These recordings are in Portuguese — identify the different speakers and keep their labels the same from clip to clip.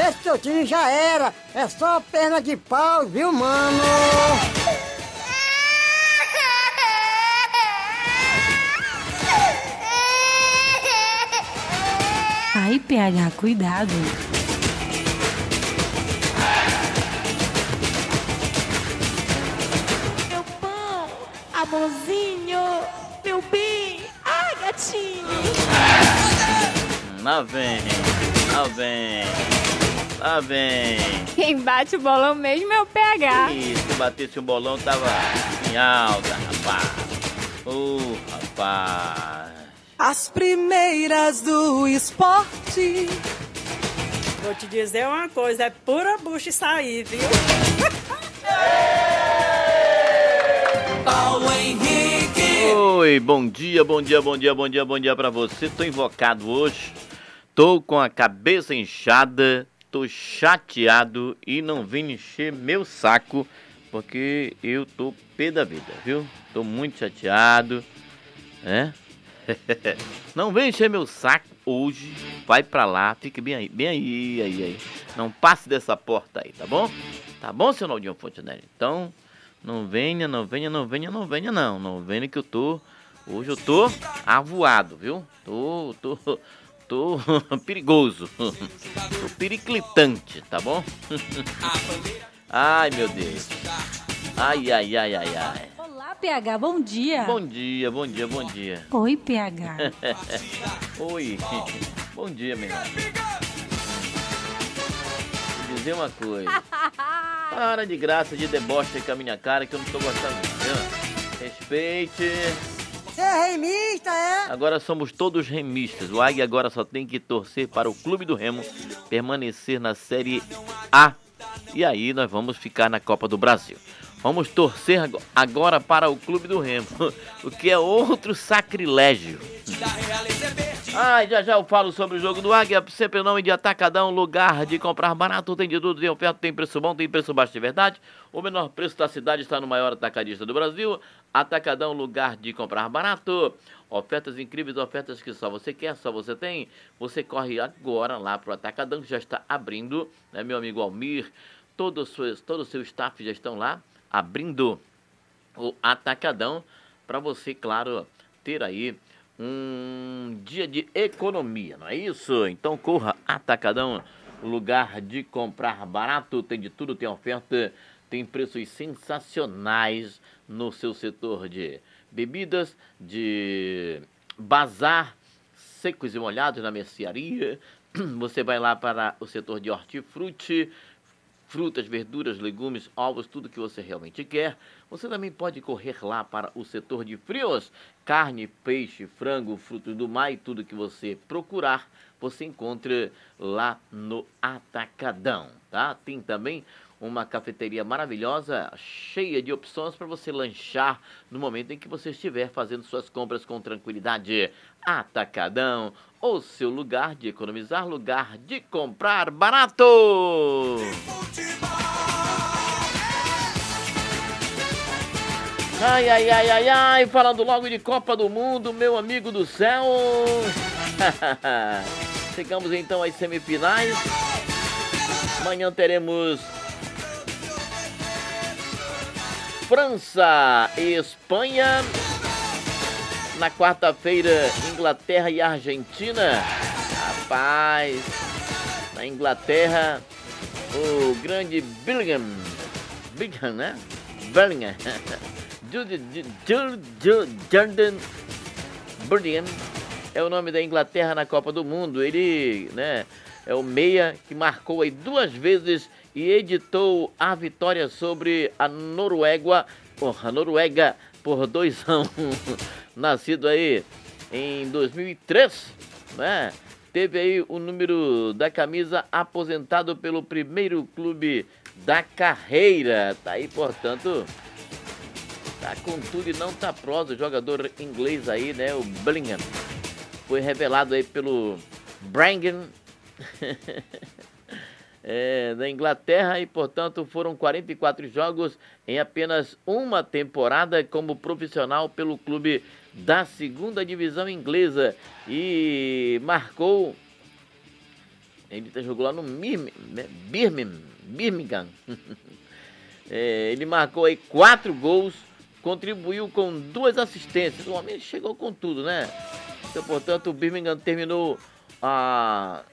Speaker 1: Esse teu time já era. É só perna de pau, viu, mano?
Speaker 2: Aí, PH, cuidado. Meu pão, amorzinho, meu bem. Ai, gatinho.
Speaker 3: Lá vem.
Speaker 4: Quem bate o bolão mesmo é o PH.
Speaker 3: Isso, se batesse um bolão tava em alta, rapaz. Rapaz.
Speaker 5: As primeiras do esporte.
Speaker 6: Vou te dizer uma coisa, é pura bucha isso aí, viu?
Speaker 5: Paulo Henrique.
Speaker 3: Oi, bom dia pra você. Tô invocado hoje, tô com a cabeça inchada, tô chateado e não vim encher meu saco, porque eu tô pé da vida, viu? Tô muito chateado, né? Não vem encher meu saco hoje, vai pra lá, fique bem aí. Não passe dessa porta aí, tá bom? Tá bom, seu Naldinho Fontenelle? Então, não venha não. Não venha que hoje eu tô avoado, viu? Tô perigoso, tô periclitante, tá bom? Ai, meu Deus. Ai.
Speaker 2: Olá, PH, bom dia.
Speaker 3: Bom dia.
Speaker 2: Oi, PH.
Speaker 3: Oi, bom dia, meu irmão. Vou dizer uma coisa. Para de graça, de deboche aí com a minha cara, que eu não tô gostando, viu? Respeite.
Speaker 1: Você é remista, é?
Speaker 3: Agora somos todos remistas. O Águia agora só tem que torcer para o Clube do Remo permanecer na Série A. E aí nós vamos ficar na Copa do Brasil. Vamos torcer agora para o Clube do Remo, o que é outro sacrilégio. Já eu falo sobre o jogo do Águia, sempre em nome de Atacadão, lugar de comprar barato, tem de tudo, tem oferta, tem preço bom, tem preço baixo de verdade. O menor preço da cidade está no maior atacadista do Brasil. Atacadão, lugar de comprar barato. Ofertas incríveis, ofertas que só você quer, só você tem. Você corre agora lá pro Atacadão, que já está abrindo, né, meu amigo Almir? Todo o seu staff já estão lá, abrindo o Atacadão, para você, claro, ter aí um dia de economia, não é isso? Então corra, Atacadão, lugar de comprar barato, tem de tudo, tem oferta, tem preços sensacionais no seu setor de bebidas, de bazar, secos e molhados na mercearia. Você vai lá para o setor de hortifruti, frutas, verduras, legumes, ovos, tudo que você realmente quer. Você também pode correr lá para o setor de frios, carne, peixe, frango, frutos do mar e tudo que você procurar, você encontra lá no Atacadão, tá? Tem também uma cafeteria maravilhosa, cheia de opções para você lanchar no momento em que você estiver fazendo suas compras com tranquilidade. Atacadão, o seu lugar de economizar, lugar de comprar barato. Ai, falando logo de Copa do Mundo, meu amigo do céu. Chegamos então às semifinais. Amanhã teremos França e Espanha. Na quarta-feira, Inglaterra e Argentina. Rapaz, na Inglaterra, o grande Bellingham, né? Bellingham. Jordan Bellingham é o nome da Inglaterra na Copa do Mundo. Ele, né, é o meia que marcou aí 2 vezes e editou a vitória sobre a Noruega por 2-1. Nascido aí em 2003, né? Teve aí o número da camisa aposentado pelo primeiro clube da carreira. Tá aí, portanto, tá com tudo e não tá prosa. O jogador inglês aí, né? O Bellingham. Foi revelado aí pelo Brangan da Inglaterra e, portanto, foram 44 jogos em apenas uma temporada como profissional pelo clube da segunda divisão inglesa e marcou Ele jogou lá no Birmingham. Ele marcou aí 4 gols, contribuiu com 2 assistências. O homem chegou com tudo, né? Então, portanto, o Birmingham terminou a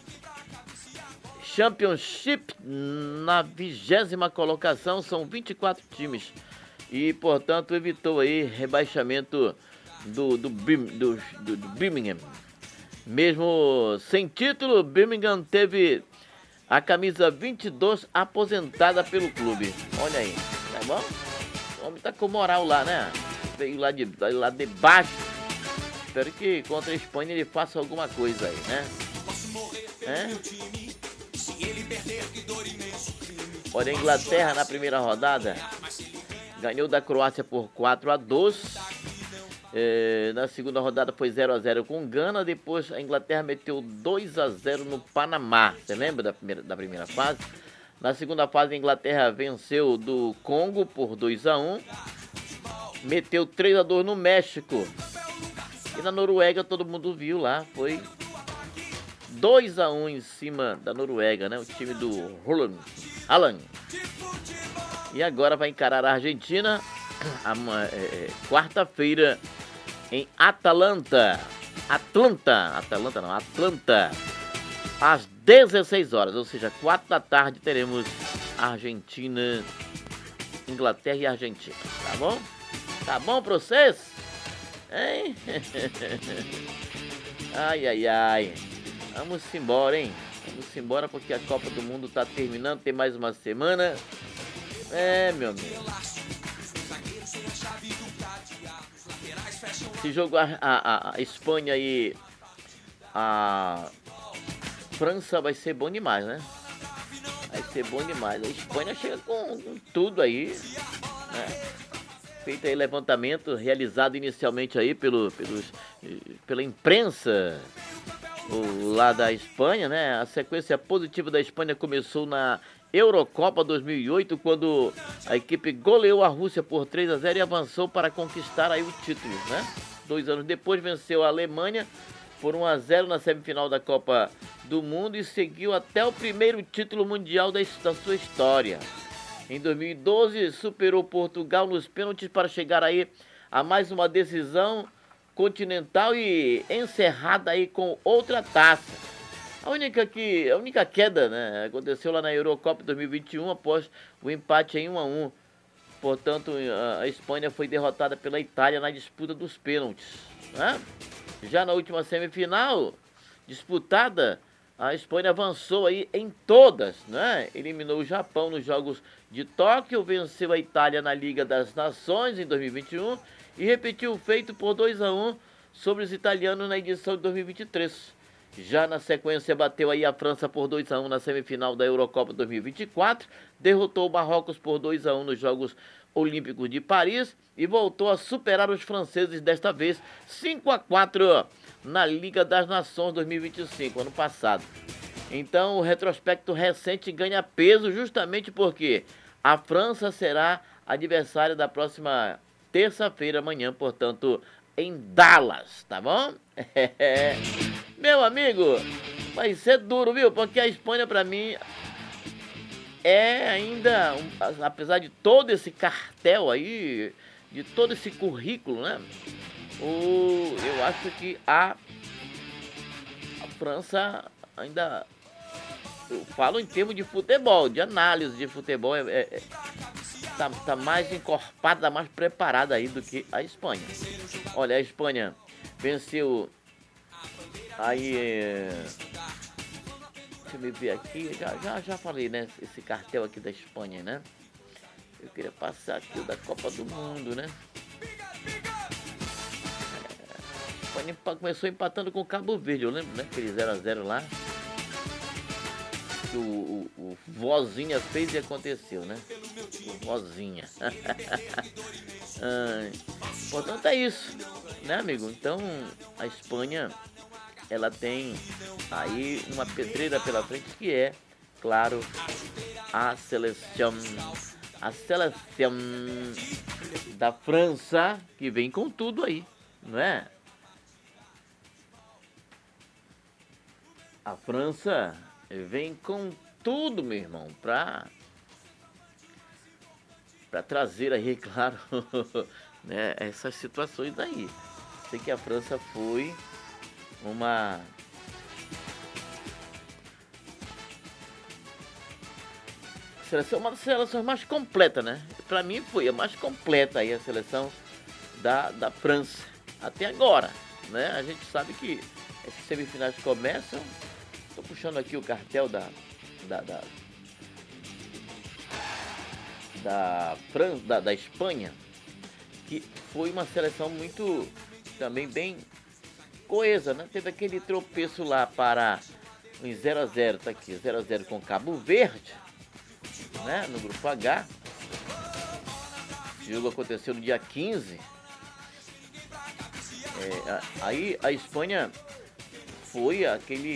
Speaker 3: Championship na 20ª colocação. São 24 times. E, portanto, evitou aí rebaixamento do Birmingham. Mesmo sem título, Birmingham teve a camisa 22 aposentada pelo clube. Olha aí, tá bom? O homem tá com moral lá, né? Veio lá de baixo. Espero que contra a Espanha ele faça alguma coisa aí, né? Olha, a Inglaterra na primeira rodada ganhou da Croácia por 4-2. Na segunda rodada foi 0-0 com Gana. Depois a Inglaterra meteu 2-0 no Panamá. Você lembra da primeira fase? Na segunda fase a Inglaterra venceu do Congo por 2-1. Meteu 3-2 no México. E na Noruega todo mundo viu lá. Foi 2-1 em cima da Noruega, né? O time do Haaland. E agora vai encarar a Argentina quarta-feira em Atlanta, às 16 horas, ou seja, 4 da tarde teremos Argentina, Inglaterra e Argentina, tá bom? Tá bom pra vocês? Hein? Ai. Vamos embora, hein? Vamos embora porque a Copa do Mundo tá terminando, tem mais uma semana. Meu amigo. Se jogar a Espanha e a França vai ser bom demais, né? Vai ser bom demais. A Espanha chega com tudo aí, né? Feito aí levantamento realizado inicialmente aí pela imprensa lá da Espanha, né? A sequência positiva da Espanha começou na Eurocopa 2008, quando a equipe goleou a Rússia por 3-0 e avançou para conquistar aí o título, né? 2 anos depois venceu a Alemanha por 1-0 na semifinal da Copa do Mundo e seguiu até o primeiro título mundial da sua história. Em 2012 superou Portugal nos pênaltis para chegar aí a mais uma decisão continental e encerrada aí com outra taça. A única queda, né, aconteceu lá na Eurocopa 2021 após o empate em 1-1. Portanto, a Espanha foi derrotada pela Itália na disputa dos pênaltis, né? Já na última semifinal disputada, a Espanha avançou aí em todas, né? Eliminou o Japão nos Jogos de Tóquio, venceu a Itália na Liga das Nações em 2021 e repetiu o feito por 2-1 sobre os italianos na edição de 2023. Já na sequência bateu aí a França por 2-1 na semifinal da Eurocopa 2024, derrotou o Marrocos por 2-1 nos Jogos Olímpicos de Paris e voltou a superar os franceses, desta vez 5-4 na Liga das Nações 2025, ano passado. Então o retrospecto recente ganha peso justamente porque a França será adversária da próxima terça-feira, amanhã, portanto, em Dallas, tá bom? Meu amigo, vai ser duro, viu? Porque a Espanha, pra mim, é ainda, apesar de todo esse cartel aí, de todo esse currículo, né? Eu acho que a França ainda, eu falo em termos de futebol, de análise de futebol, tá mais encorpada, tá mais preparada aí do que a Espanha. Olha, a Espanha venceu aí, deixa eu ver aqui, já falei, né, esse cartel aqui da Espanha, né? Eu queria passar aqui o da Copa do Mundo, né? A Espanha começou empatando com o Cabo Verde, eu lembro, né? Aquele 0-0 lá. Que o Vozinha fez e aconteceu, né? O Vozinha. Portanto, é isso, né, amigo? Então, a Espanha, ela tem aí uma pedreira pela frente que é, claro, a seleção da França, que vem com tudo aí, não é? A França vem com tudo, meu irmão, pra trazer aí, claro, né, essas situações aí. Sei que a França foi uma das seleções mais completa, né? Pra mim foi a mais completa aí a seleção da França até agora, né? A gente sabe que as semifinais começam. Tô puxando aqui o cartel da França, da Espanha, que foi uma seleção muito também bem coesa, né? Teve aquele tropeço lá para um 0-0, tá aqui, 0-0 com Cabo Verde, né? No grupo H. O jogo aconteceu no dia 15. Aí a Espanha foi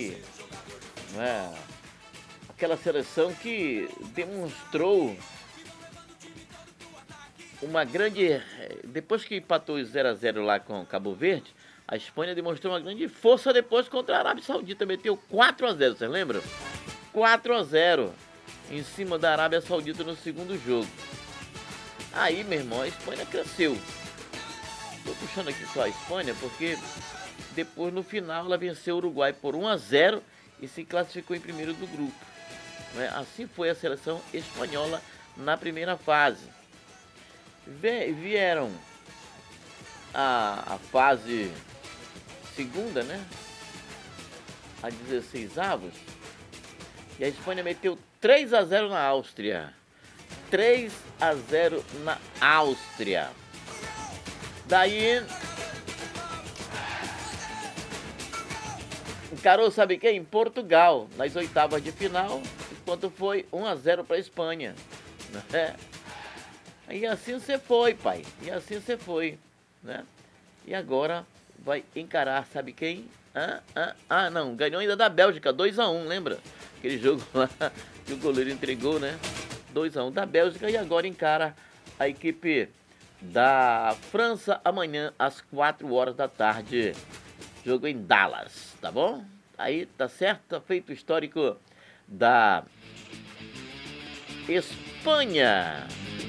Speaker 3: aquela seleção que demonstrou uma grande... Depois que empatou 0-0 lá com Cabo Verde, a Espanha demonstrou uma grande força depois contra a Arábia Saudita. Meteu 4-0, vocês lembram? 4-0 em cima da Arábia Saudita no segundo jogo. Aí, meu irmão, a Espanha cresceu. Tô puxando aqui só a Espanha porque depois, no final, ela venceu o Uruguai por 1-0 e se classificou em primeiro do grupo. Assim foi a seleção espanhola na primeira fase. Vieram a fase segunda, né? A 16 avos. E a Espanha meteu 3-0 na Áustria. 3-0 na Áustria. Daí encarou, sabe quem? Portugal, nas oitavas de final, enquanto foi 1-0 para a Espanha. Né? E assim você foi, pai. E assim você foi, né? E agora vai encarar, sabe quem? Não, ganhou ainda da Bélgica, 2-1, lembra? Aquele jogo lá que o goleiro entregou, né? 2-1 da Bélgica, e agora encara a equipe da França amanhã às 4 horas da tarde. Jogo em Dallas, tá bom? Aí tá certo, tá feito o histórico da Espanha.